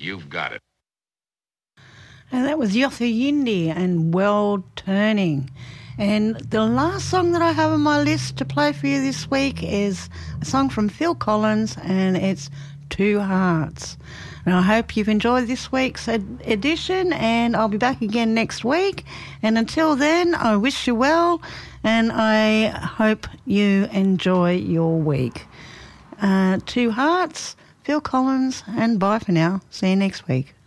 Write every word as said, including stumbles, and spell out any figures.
you've got it. And that was Yothu Yindi and World Turning. And the last song that I have on my list to play for you this week is a song from Phil Collins, and it's Two Hearts. And I hope you've enjoyed this week's ed- edition, and I'll be back again next week. And until then, I wish you well, and I hope you enjoy your week. Uh, Two Hearts, Phil Collins, and bye for now. See you next week.